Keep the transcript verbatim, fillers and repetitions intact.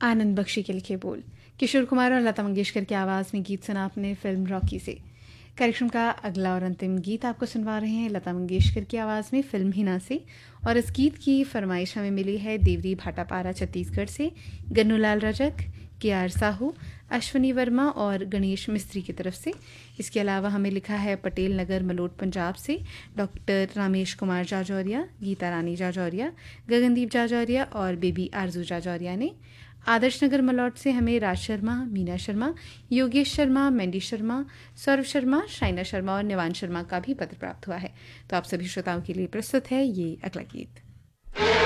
आनंद बख्शी के लिखे बोल, किशोर कुमार और लता मंगेशकर की आवाज़ में गीत सुना आपने फिल्म रॉकी से। कार्यक्रम का अगला और अंतिम गीत आपको सुनवा रहे हैं लता मंगेशकर की आवाज़ में फिल्म हिना से, और इस गीत की फरमाइश हमें मिली है देवरी भाटापारा छत्तीसगढ़ से गन्नूलाल रजक, के आर साहू, अश्वनी वर्मा और गणेश मिस्त्री की तरफ से। इसके अलावा हमें लिखा है पटेल नगर मलोट पंजाब से डॉक्टर रामेश कुमार जाजौरिया, गीता रानी जाजौरिया, गगनदीप जाजौरिया और बेबी आरजू जाजौरिया ने। आदर्श नगर मलौट से हमें राज शर्मा, मीना शर्मा, योगेश शर्मा, मैंडी शर्मा, सौरभ शर्मा, शाइना शर्मा और निवान शर्मा का भी पत्र प्राप्त हुआ है। तो आप सभी श्रोताओं के लिए प्रस्तुत है ये अगला गीत।